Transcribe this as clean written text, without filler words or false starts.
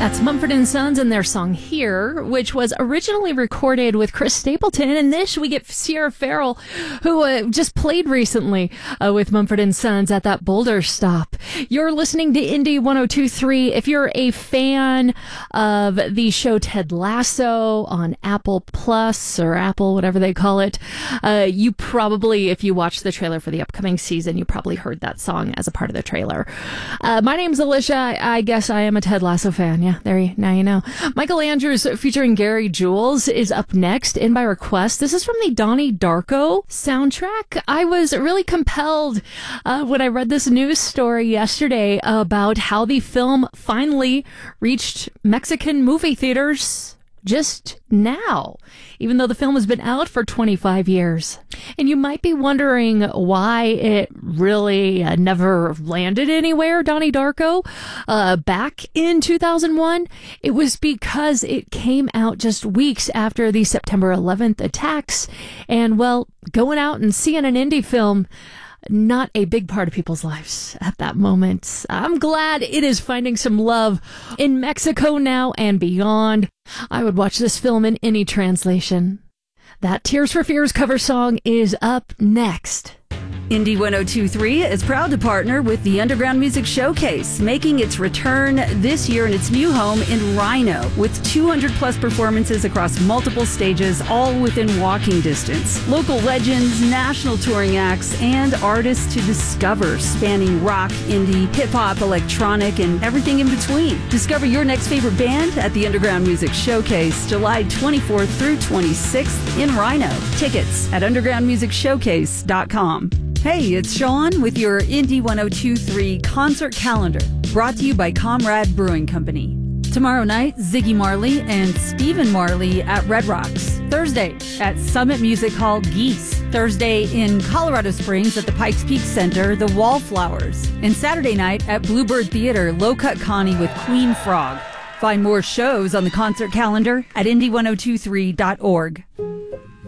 That's Mumford & Sons and their song Here, which was originally recorded with Chris Stapleton. And this, we get Sierra Farrell, who just played recently with Mumford & Sons at that Boulder stop. You're listening to Indie 102.3. If you're a fan of the show Ted Lasso on Apple Plus or Apple, whatever they call it, you probably, if you watched the trailer for the upcoming season, you probably heard that song as a part of the trailer. My name's Alicia. I guess I am a Ted Lasso fan. Yeah, now you know. Michael Andrews featuring Gary Jules is up next, in by request. This is from the Donnie Darko soundtrack. I was really compelled when I read this news story yesterday about how the film finally reached Mexican movie theaters just now, even though the film has been out for 25 years. And you might be wondering why it really never landed anywhere, Donnie Darko. Back in 2001, it was because it came out just weeks after the September 11th attacks. And, well, going out and seeing an indie film, not a big part of people's lives at that moment. I'm glad it is finding some love in Mexico now and beyond. I would watch this film in any translation. That Tears for Fears cover song is up next. Indie 102.3 is proud to partner with the Underground Music Showcase, making its return this year in its new home in Rhino, with 200 plus performances across multiple stages, all within walking distance. Local legends, national touring acts, and artists to discover, spanning rock, indie, hip-hop, electronic, and everything in between. Discover your next favorite band at the Underground Music Showcase, July 24th through 26th in Rhino. Tickets at undergroundmusicshowcase.com. Hey, it's Sean with your Indie 102.3 concert calendar, brought to you by Comrade Brewing Company. Tomorrow night, Ziggy Marley and Stephen Marley at Red Rocks. Thursday at Summit Music Hall, Geese. Thursday in Colorado Springs at the Pikes Peak Center, the Wallflowers. And Saturday night at Bluebird Theater, Low Cut Connie with Queen Frog. Find more shows on the concert calendar at indie1023.org.